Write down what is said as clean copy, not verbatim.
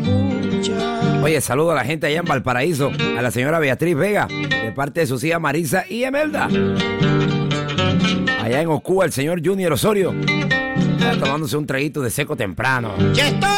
Oye, saludo a la gente allá en Valparaíso, a la señora Beatriz Vega, de parte de sus hijas Marisa y Emelda. Allá en Ocuba, el señor Junior Osorio, tomándose un traguito de seco temprano. ¡Ya estoy!